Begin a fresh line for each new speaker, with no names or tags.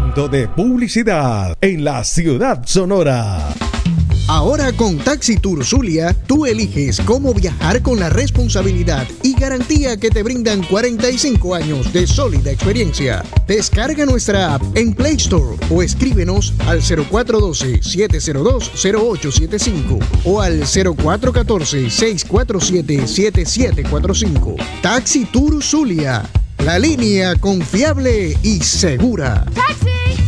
Momento de publicidad en la ciudad Sonora.
Ahora con Taxi Tour Zulia, tú eliges cómo viajar con la responsabilidad y garantía que te brindan 45 años de sólida experiencia. Descarga nuestra app en Play Store o escríbenos al 0412-702-0875 o al 0414-647-7745. Taxi Tour Zulia, la línea confiable y segura.
¡Taxi!